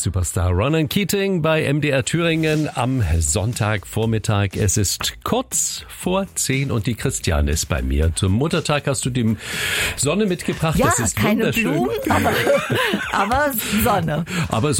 Superstar Ronan Keating bei MDR Thüringen am Sonntagvormittag. Es ist kurz vor 10 und die Christiane ist bei mir. Zum Muttertag hast du die Sonne mitgebracht. Ja, das ist keine wunderschön. Blumen, aber Sonne. Aber